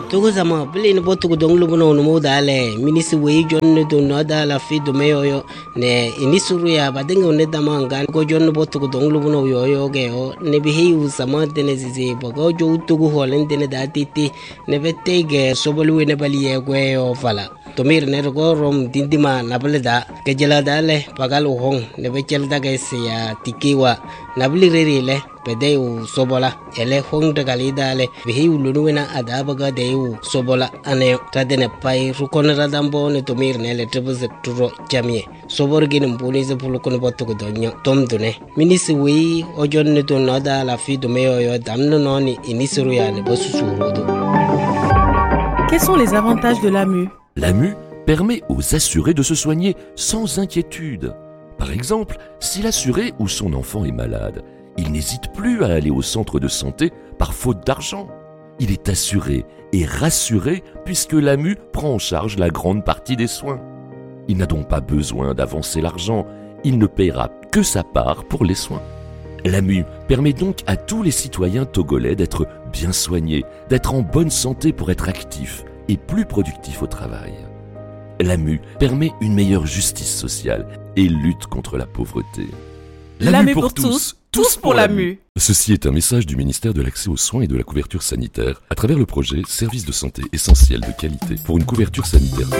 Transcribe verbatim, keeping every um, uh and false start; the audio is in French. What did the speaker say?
Togo sama bele ni botu dong lu bono no dale minisi we jonne do no dala fi do meyo yo ne inisuru ya badenga ne dama ngan ko jonne botu dong lu bono yo yo ge o ne bi hiu sama de ne zizi bogo jo tugu holen de ne datiti ne bette ge sobolu ne bali ye gwe yo fala to mir ne go rom dindima nabale da ke jela dale pagal hong ne be chel da ge se ya tikiwa nabli rere le pede u sobola ele hong de gali dale bi hiu lu na adaba ga de u sobola ane tadene pai rukon radambo ne to mir ne le tebze turo jamie sobor gin mbuni ze pulukon botu go donyo tom dune minisi wi ojon ne to nada la fi do meyo yo damno noni inisuru ya ne bosu surudo. Quels sont les avantages de l'A M U? L'A M U permet aux assurés de se soigner sans inquiétude. Par exemple, si l'assuré ou son enfant est malade, il n'hésite plus à aller au centre de santé par faute d'argent. Il est assuré et rassuré puisque l'A M U prend en charge la grande partie des soins. Il n'a donc pas besoin d'avancer l'argent, il ne paiera que sa part pour les soins. L'A M U permet donc à tous les citoyens togolais d'être bien soignés, d'être en bonne santé pour être actifs et plus productifs au travail. L'A M U permet une meilleure justice sociale et lutte contre la pauvreté. L'A M U pour tous, tous pour l'A M U. Ceci est un message du ministère de l'Accès aux soins et de la couverture sanitaire à travers le projet Services de santé essentiels de qualité pour une couverture sanitaire